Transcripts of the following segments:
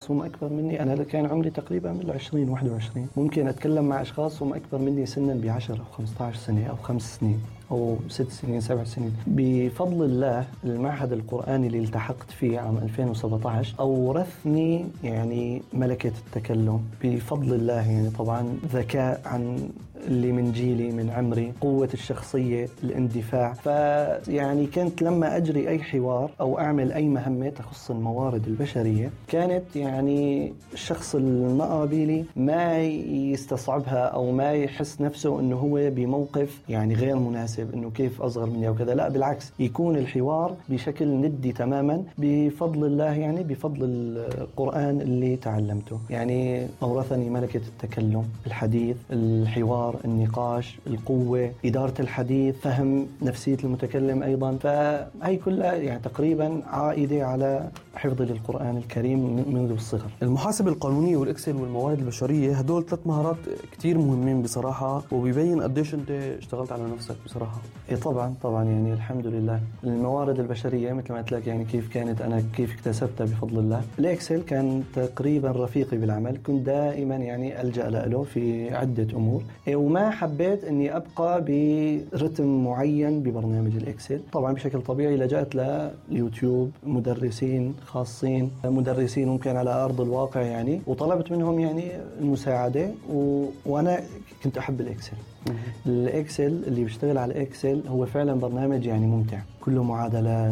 أشخاص هم أكبر مني. أنا كان عمري تقريبا من 20 21. ممكن أتكلم مع أشخاص هم أكبر مني سنا ب10 أو 15 سنة أو 5 سنين أو 6 سنين 7 سنين. بفضل الله المعهد القرآني اللي التحقت فيه عام 2017 أورثني يعني ملكة التكلم بفضل الله. يعني طبعا ذكاء عن اللي من جيلي من عمري، قوة الشخصية، الاندفاع. فيعني كنت لما أجري أي حوار أو أعمل أي مهمة تخص الموارد البشرية كانت يعني الشخص المقابلي ما يستصعبها أو ما يحس نفسه أنه هو بموقف يعني غير مناسب، أنه كيف أصغر مني أو كذا. لا بالعكس، يكون الحوار بشكل ندي تماما بفضل الله، يعني بفضل القرآن اللي تعلمته. يعني أورثني ملكة التكلم، الحديث، الحوار، النقاش، القوة، إدارة الحديث، فهم نفسية المتكلم أيضا. فهي كلها يعني تقريبا عائدة على حفظ للقرآن الكريم منذ الصغر. المحاسبة القانونية والإكسل والموارد البشرية هدول 3 مهارات كتير مهمين بصراحة، وبيبين قديش أنت اشتغلت على نفسك بصراحة. إيه طبعا يعني الحمد لله. الموارد البشرية مثل ما قلت لك يعني كيف كانت أنا كيف اكتسبتها بفضل الله. الإكسل كان تقريبا رفيقي بالعمل، كنت دائما يعني ألجأ له في عدة أمور، وما حبيت أني أبقى برتم معين ببرنامج الإكسل. طبعا بشكل طبيعي لجأت لليوتيوب، مدرسين خاصين، مدرسين ممكن على أرض الواقع يعني، وطلبت منهم يعني المساعدة. وأنا كنت أحب الإكسل. الإكسل اللي بيشتغل على الإكسل هو فعلا برنامج يعني ممتع، كله معادلات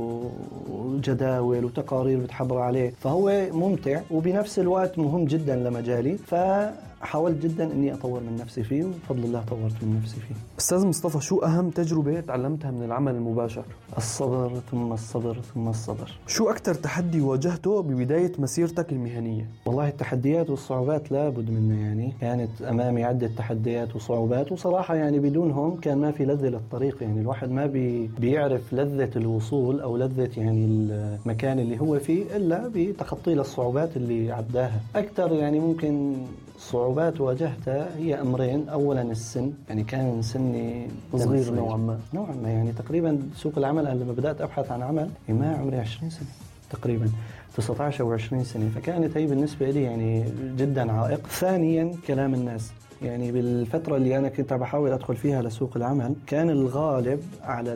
وجداول وتقارير بتحضر عليه، فهو ممتع وبنفس الوقت مهم جدا لمجالي. فحاولت جدا اني اطور من نفسي فيه، وبفضل الله طورت من نفسي فيه. أستاذ مصطفى، شو أهم تجربة تعلمتها من العمل المباشر؟ الصبر ثم الصبر ثم الصبر. شو أكتر تحدي واجهته ببداية مسيرتك المهنية؟ والله التحديات والصعوبات لابد منها، يعني كانت أمامي عدة تحديات وصعوبات، وصراحة يعني بدونهم كان ما في لذة للطريق. يعني الواحد ما بيعرف لذة الوصول أو لذة يعني المكان اللي هو فيه إلا بتخطي للصعوبات اللي عداها. أكتر يعني ممكن صعوبات واجهتها هي أمرين. أولا السن، يعني كان سني صغير نوعا ما يعني تقريبا سوق العمل. أنا لما بدأت أبحث عن عمل ما عمري 20 سنة تقريبا، 19 أو 20 سنة، فكانت هي بالنسبة لي يعني جدا عائق. ثانيا كلام الناس. يعني بالفترة اللي أنا كنت بحاول أدخل فيها لسوق العمل كان الغالب على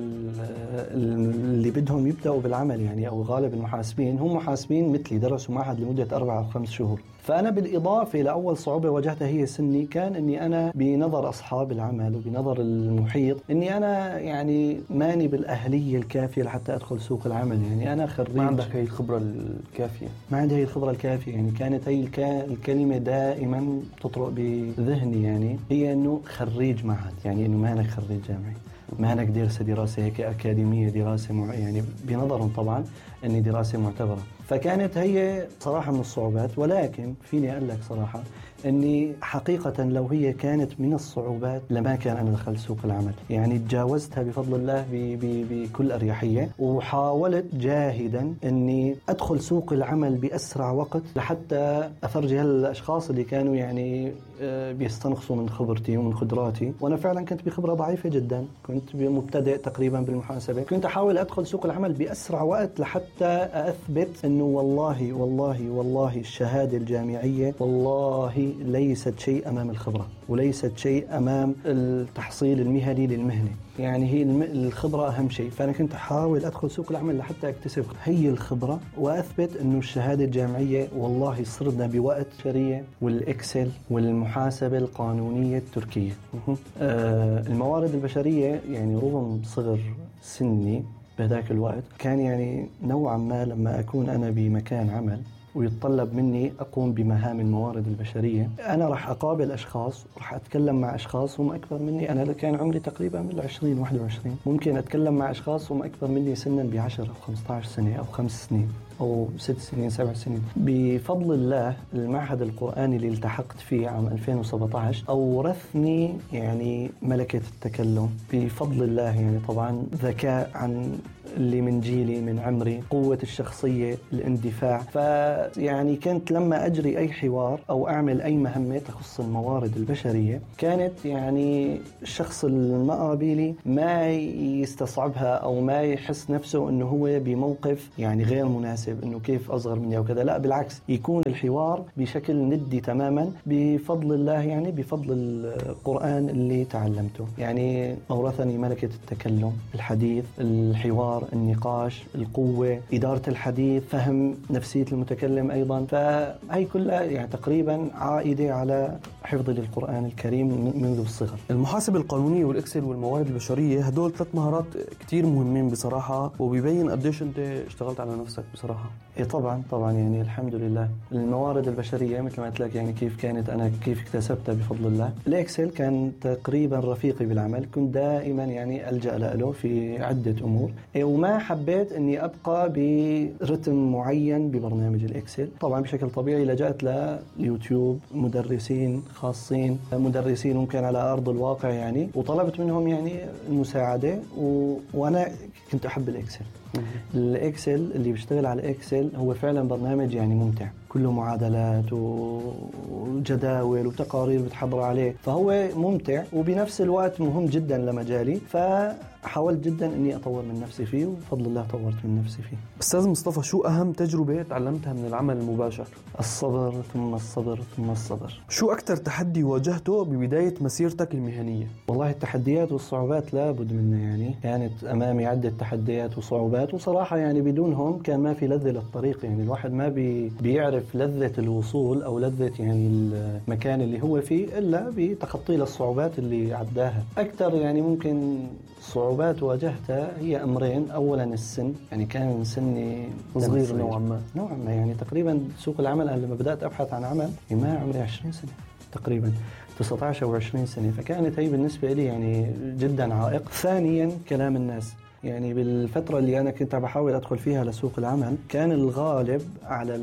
اللي بدهم يبدأوا بالعمل يعني، أو غالب المحاسبين هم محاسبين مثلي درسوا معهد لمدة 4 أو 5 شهور. فأنا بالإضافة لأول صعوبة واجهتها هي سني، كان أني أنا بنظر أصحاب العمل وبنظر المحيط أني أنا يعني ماني بالأهلية الكافية لحتى أدخل سوق العمل. يعني أنا خريج، ما عندك هي الخبرة الكافية. ما عندي هي الخبرة الكافية. يعني كانت هي الكلمة دائما تطرق بذهني، يعني هي أنه خريج معهد، يعني أنه ما أنا خريج جامعي، ما أنا درس دراسة هيك أكاديمية، دراسة يعني بنظرهم طبعا أني دراسة معتبرة. فكانت هي صراحة من الصعوبات. ولكن فيني أقول لك صراحة أني حقيقة لو هي كانت من الصعوبات لما كان أنا دخلت سوق العمل. يعني تجاوزتها بفضل الله بكل أريحية، وحاولت جاهدا أني أدخل سوق العمل بأسرع وقت لحتى أفرجي هالأشخاص اللي كانوا يعني بيستنقصوا من خبرتي ومن قدراتي. وأنا فعلا كنت بخبرة ضعيفة جدا، كنت مبتدئ تقريبا بالمحاسبة. كنت أحاول أدخل سوق العمل بأسرع وقت لحتى أثبت أنه والله الشهادة الجامعية والله ليست شيء أمام الخبرة، وليست شيء أمام التحصيل المهني للمهنة. يعني هي الخبرة أهم شيء. فأنا كنت أحاول أدخل سوق العمل لحتى أكتسب هي الخبرة وأثبت أنه الشهادة الجامعية والله صرنا بوقت شرية والإكسل والمحاسبة القانونية التركية. الموارد البشرية يعني رغم صغر سني بهذاك الوقت كان يعني نوعا ما لما أكون أنا بمكان عمل ويتطلب مني أقوم بمهام الموارد البشرية، أنا راح أقابل أشخاص، راح أتكلم مع أشخاص هم أكبر مني. أنا كان عمري تقريبا من 20 21. ممكن أتكلم مع أشخاص هم أكبر مني سنا ب10 أو 15 سنة أو 5 سنين أو 6 سنين 7 سنين. بفضل الله المعهد القرآني اللي التحقت فيه عام 2017 أورثني يعني ملكة التكلم بفضل الله. يعني طبعا ذكاء عن اللي من جيلي من عمري، قوة الشخصية، الاندفاع. فيعني كنت لما أجري أي حوار أو أعمل أي مهمة تخص الموارد البشرية كانت يعني الشخص المقابلي ما يستصعبها أو ما يحس نفسه أنه هو بموقف يعني غير مناسب، محاسب انه كيف اصغر مني او كذا، لا بالعكس، يكون الحوار بشكل ندي تماما بفضل الله، يعني بفضل القرآن اللي تعلمته. يعني أورثني ملكة التكلم، الحديث، الحوار، النقاش، القوة، إدارة الحديث، فهم نفسية المتكلم أيضا. فهي كلها يعني تقريبا عائدة على حفظ للقرآن الكريم منذ الصغر. المحاسبة القانونية والإكسل والموارد البشرية هدول 3 مهارات كتير مهمين بصراحة، وبيبين قديش أنت اشتغلت على نفسك بصراحة. إيه طبعا يعني الحمد لله. الموارد البشرية مثل ما قلت لك يعني كيف كانت أنا كيف اكتسبتها بفضل الله. الإكسل كان تقريبا رفيقي بالعمل، كنت دائما يعني ألجأ له في عدة أمور، وما حبيت أني أبقى برتم معين ببرنامج الإكسل. طبعا بشكل طبيعي لجأت ليوتيوب، مدرسين خاصين، مدرسين ممكن على أرض الواقع يعني، وطلبت منهم يعني المساعدة، وأنا كنت أحب الإكسل. الإكسل اللي بيشتغل على الإكسل هو فعلا برنامج يعني ممتع، كله معادلات وجداول وتقارير بتحضر عليه، فهو ممتع وبنفس الوقت مهم جدا لمجالي. فحاولت جدا اني اطور من نفسي فيه، وبفضل الله طورت من نفسي فيه. أستاذ مصطفى، شو أهم تجربة تعلمتها من العمل المباشر؟ الصبر ثم الصبر ثم الصبر. شو أكتر تحدي واجهته ببداية مسيرتك المهنية؟ والله التحديات والصعوبات لابد منها، يعني كانت أمامي عدة تحديات وصعوبات، وصراحة يعني بدونهم كان ما في لذة للطريق. يعني الواحد ما بيعرف لذة الوصول أو لذة يعني المكان اللي هو فيه إلا بتخطي للصعوبات اللي عداها. أكثر يعني ممكن صعوبات واجهتها هي أمرين. أولا السن، يعني كان سني صغير نوعا ما يعني تقريبا سوق العمل. أنا لما بدأت أبحث عن عمل ما عمري 20 سنة تقريبا، 19 أو 20 سنة، فكانت هي بالنسبة لي يعني جدا عائق. ثانيا كلام الناس، يعني بالفترة اللي أنا كنت بحاول أدخل فيها لسوق العمل كان الغالب على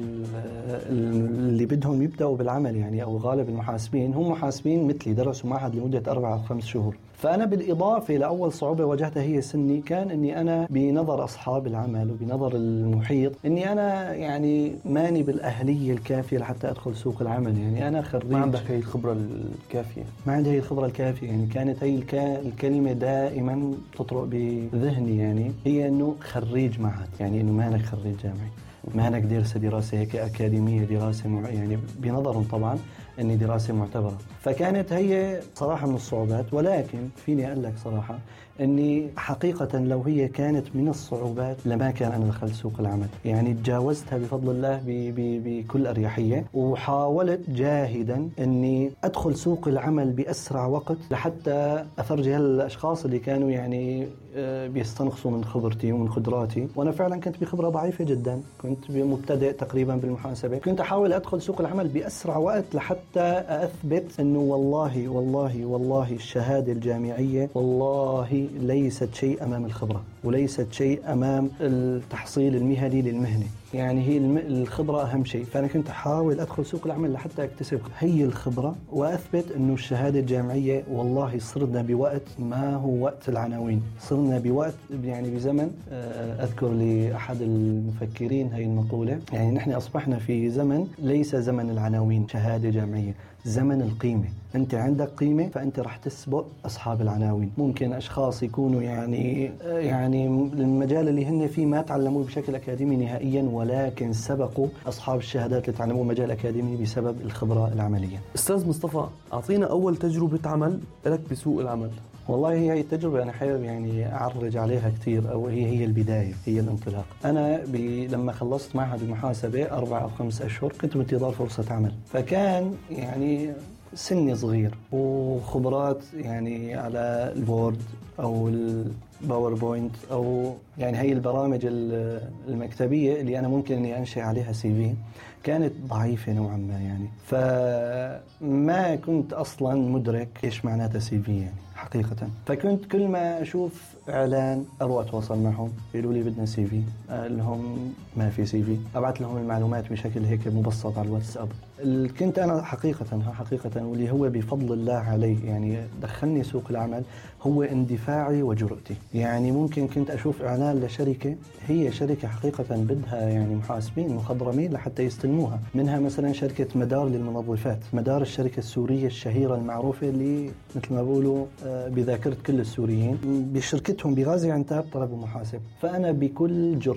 اللي بدهم يبدأوا بالعمل يعني، أو غالب المحاسبين هم محاسبين مثلي درسوا معهد لمدة 4 أو 5 شهور. فأنا بالإضافة لأول صعوبة واجهتها هي سني، كان أني أنا بنظر أصحاب العمل وبنظر المحيط أني أنا يعني ماني بالأهلية الكافية لحتى أدخل سوق العمل. يعني أنا خريج، ما عندك هي الخبرة الكافية. ما عندي هي الخبرة الكافية. يعني كانت هي الكلمة دائما تطرق بذهني، يعني هي أنه خريج معهد، يعني أنه ما أنا خريج جامعي، ما أنا درس دراسة هيك أكاديمية، دراسة يعني بنظرهم طبعا أني دراسة معتبرة. فكانت هي صراحة من الصعوبات، ولكن فيني أقول لك صراحة أني حقيقة لو هي كانت من الصعوبات لما كان أنا دخلت سوق العمل. يعني تجاوزتها بفضل الله بكل أريحية، وحاولت جاهدا أني أدخل سوق العمل بأسرع وقت لحتى أفرجي هالأشخاص اللي كانوا يعني بيستنقصوا من خبرتي ومن قدراتي. وأنا فعلا كنت بخبرة ضعيفة جدا، كنت مبتدئ تقريبا بالمحاسبة. كنت أحاول أدخل سوق العمل بأسرع وقت لحتى أثبت أنه والله والله والله الشهادة الجامعية والله ليست شيء أمام الخبرة، وليست شيء أمام التحصيل المهني للمهنة. يعني هي الخبرة أهم شيء. فأنا كنت أحاول أدخل سوق العمل لحتى أكتسب هي الخبرة وأثبت أنه الشهادة الجامعية والله صرنا بوقت ما هو وقت العناوين، صرنا بوقت يعني بزمن. أذكر لأحد المفكرين هي المقولة، يعني نحن أصبحنا في زمن ليس زمن العناوين شهادة جامعية، زمن القيمة. أنت عندك قيمة فأنت رح تسبق أصحاب العناوين. ممكن أشخاص يكونوا يعني المجال اللي هن فيه ما تعلموه بشكل أكاديمي نهائيا، ولكن سبقوا أصحاب الشهادات اللي تعلموه مجال أكاديمي بسبب الخبرة العملية. أستاذ مصطفى، أعطينا أول تجربة عمل لك بسوق العمل. والله هي التجربة أنا حابب يعني أعرج عليها كثير، أو هي البداية، هي الانطلاق. أنا لما خلصت معهد المحاسبة 4 أو 5 أشهر كنت بانتظار فرصة عمل، فكان يعني سني صغير وخبرات يعني على الوورد أو الباوربوينت أو يعني هي البرامج المكتبية اللي أنا ممكن أني أنشئ عليها CV كانت ضعيفة نوعا ما يعني. فما كنت أصلا مدرك إيش معناتها CV يعني حقيقة. فكنت كل ما أشوف إعلان أروح أتواصل معهم، يقولوا لي بدنا CV، أقول لهم ما في CV، أبعث لهم المعلومات بشكل هيك مبسط على الواتساب. كنت أنا حقيقة واللي هو بفضل الله علي يعني دخلني سوق العمل هو اندفاعي وجرأتي. يعني ممكن كنت أشوف إعلان لشركة، هي شركة حقيقة بدها يعني محاسبين مخضرمين لحتى يستلموها، منها مثلا شركة مدار للمنظفات، مدار الشركة السورية الشهيرة المعروفة اللي مثل ما بقولوا بذاكرة كل السوريين، بشركتهم بغازي عنتاب طلبوا محاسب. فأنا بكل جرأة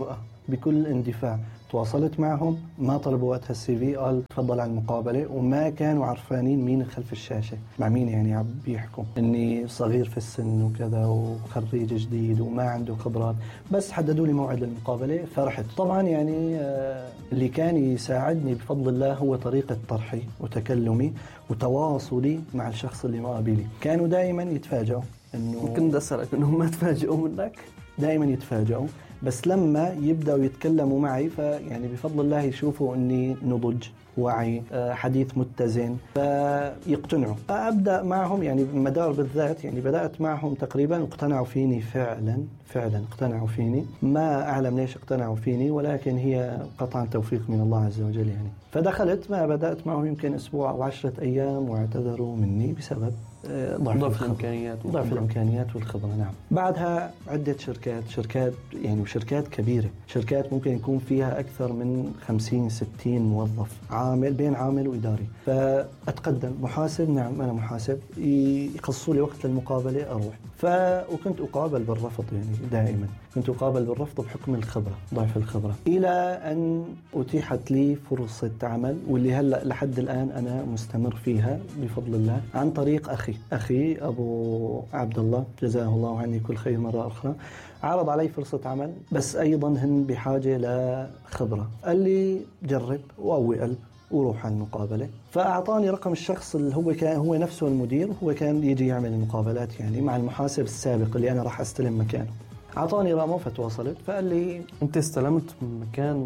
بكل اندفاع. تواصلت معهم، ما طلبوا وقتها السي في، قال تفضل على المقابلة، وما كانوا عرفانين مين خلف الشاشة، مع مين يعني عم بيحكوا، إني صغير في السن وكذا وخريج جديد وما عنده خبرات. بس حددوا لي موعد المقابلة، فرحت. طبعا يعني اللي كان يساعدني بفضل الله هو طريقة طرحي وتكلمي وتواصلي مع الشخص اللي مقابلي. كانوا دائما يتفاجئوا إنه ممكن أسألك إنهم ما تفاجئوا منك؟ دائما يتفاجئوا، بس لما يبدأوا يتكلموا معي فيعني بفضل الله يشوفوا أني نضج، وعي، حديث متزن، فيقتنعوا. فأبدأ معهم يعني مدار بالذات، يعني بدأت معهم تقريبا اقتنعوا فيني فعلا اقتنعوا فيني. ما أعلم ليش اقتنعوا فيني، ولكن هي قطعا توفيق من الله عز وجل يعني. فدخلت، ما بدأت معهم يمكن أسبوع أو 10 أيام، واعتذروا مني بسبب ضعف الإمكانيات والخبرة. نعم. بعدها عدة شركات يعني وشركات كبيرة، شركات ممكن يكون فيها أكثر من 50-60 موظف، بين عامل وإداري. فأتقدم محاسب، نعم أنا محاسب، يخصوا لي وقت للمقابلة أروح. وكنت أقابل بالرفض، يعني دائما كنت أقابل بالرفض بحكم الخبرة، ضعف الخبرة، إلى أن أتيحت لي فرصة عمل، واللي هلأ لحد الآن أنا مستمر فيها بفضل الله، عن طريق أخي أبو عبد الله جزاه الله عني كل خير مرة أخرى. عرض علي فرصة عمل، بس أيضا هن بحاجة لخبرة. قال لي جرب وقوي قلب وروح على المقابلة. فأعطاني رقم الشخص اللي هو نفسه المدير، وهو كان يجي يعمل المقابلات يعني مع المحاسب السابق اللي أنا راح أستلم مكانه. أعطاني رقمه فتواصلت، فقال لي أنت استلمت مكان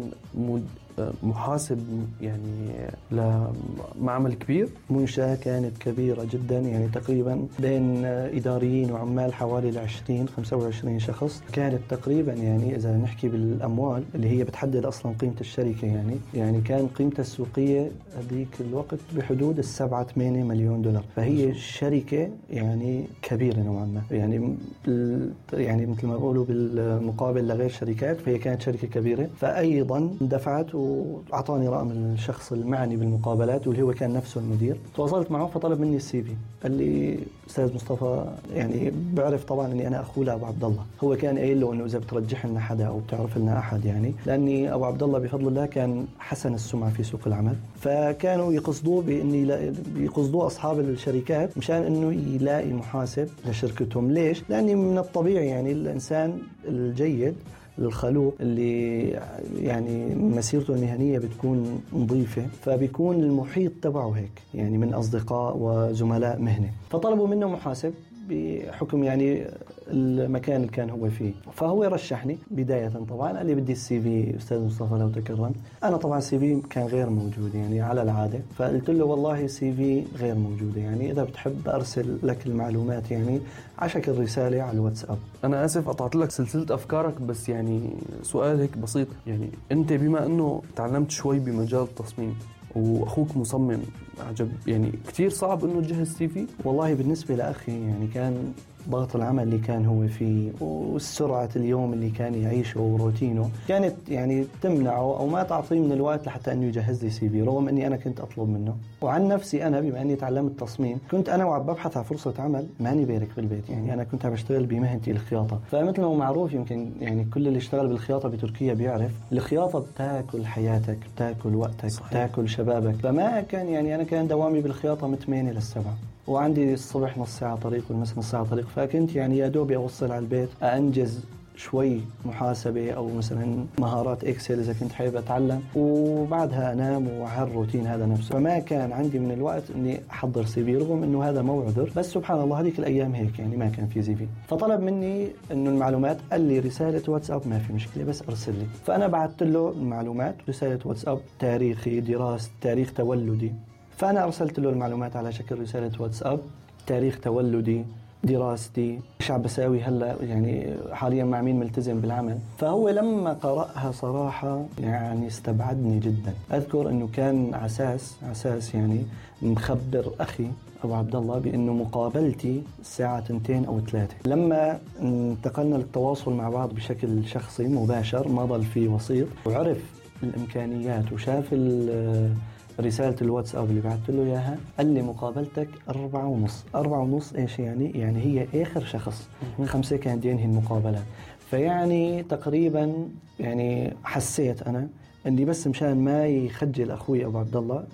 محاسب يعني لمعمل كبير؟ منشأة كانت كبيرة جدا، يعني تقريبا بين إداريين وعمال حوالي 20-25 شخص. كانت تقريبا يعني إذا نحكي بالأموال اللي هي بتحدد أصلا قيمة الشركة، يعني كان قيمتها السوقية هذيك الوقت بحدود 7-8 مليون دولار. فهي شركة يعني كبيرة نوعا ما، يعني مثل ما بقولوا بالمقابل لغير شركات، فهي كانت شركة كبيرة. فأيضا دفعت وأعطاني رقم الشخص المعني بالمقابلات واللي هو كان نفسه المدير. تواصلت معه فطلب مني السي في. قال لي أستاذ مصطفى، يعني بعرف طبعا أني أنا أخوه لأبو عبد الله، هو كان قايل له أنه إذا بترجح لنا حدا أو بتعرف لنا أحد، يعني لأني أبو عبد الله بفضل الله كان حسن السمعة في سوق العمل، فكانوا يقصدوه أصحاب الشركات مشان أنه يلاقي محاسب لشركتهم. ليش؟ لأني من الطبيعي يعني الإنسان الجيد الخلوق اللي يعني مسيرته المهنية بتكون نظيفة، فبيكون المحيط تبعه هيك يعني من أصدقاء وزملاء مهنة. فطلبوا منه محاسب بحكم يعني المكان اللي كان هو فيه. فهو رشحني بداية، طبعا قال لي بدي السي في أستاذ مصطفى لو تكرمت. أنا طبعا السي في كان غير موجود يعني على العادة، فقلت له والله السي في غير موجودة، يعني إذا بتحب أرسل لك المعلومات يعني على شكل رسالة على الواتساب. أنا آسف قطعت لك سلسلة أفكارك، بس يعني سؤال هيك بسيط، يعني أنت بما أنه تعلمت شوي بمجال التصميم وأخوك مصمم عجب، يعني كتير صعب أنه تجهز سي في؟ والله بالنسبة لأخي يعني كان ضغط العمل اللي كان هو فيه والسرعة اليوم اللي كان يعيشه وروتينه كانت يعني تمنعه أو ما تعطيه من الوقت لحتى أنه يجهز لي سي في، رغم أني أنا كنت أطلب منه. وعن نفسي أنا بما أني تعلمت تصميم، كنت أنا وعم ببحث عن فرصة عمل ماني بارك بالبيت، يعني أنا كنت عم بشتغل بمهنتي الخياطة. فمثل ما معروف يمكن يعني كل اللي اشتغل بالخياطة بتركيا بيعرف الخياطة بتاكل حياتك، بتاكل وقتك، صحيح. بتاكل شبابك. فما كان يعني أنا كان دوامي بالخياطة من 8 ل7، وعندي الصبح نص ساعة طريق والمساء نص ساعة طريق. فكنت يعني يا دوبي أوصل على البيت أنجز شوي محاسبة أو مثلا مهارات إكسل إذا كنت حابب أتعلم، وبعدها أنام وعلى الروتين هذا نفسه. فما كان عندي من الوقت إني أحضر سي في، رغم إنه هذا مو عذر، بس سبحان الله هذيك الأيام هيك يعني ما كان في سي في. فطلب مني إنه المعلومات، قال لي رسالة واتساب ما في مشكلة بس أرسل لي. فأنا بعثت له المعلومات، رسالة واتساب، تاريخي، دراسة، تاريخ تولدي. فأنا أرسلت له المعلومات على شكل رسالة واتساب، تاريخ تولدي، دراستي، ايش عم بساوي هلا، يعني حاليا مع مين ملتزم بالعمل. فهو لما قرأها صراحة يعني استبعدني جدا. أذكر أنه كان عساس يعني مخبر أخي أبو عبد الله بأنه مقابلتي الساعة 2 أو 3. لما انتقلنا للتواصل مع بعض بشكل شخصي مباشر، ما ضل في وسيط، وعرف الإمكانيات وشاف رسالة الواتساب اللي بعثت له إياها، قال لي مقابلتك 4:30. 4:30 إيش يعني؟ يعني هي آخر شخص، 5 كان ينهي المقابلة. فيعني تقريبا يعني حسيت أنا أني بس مشان ما يخجل أخوي أبو عبد الله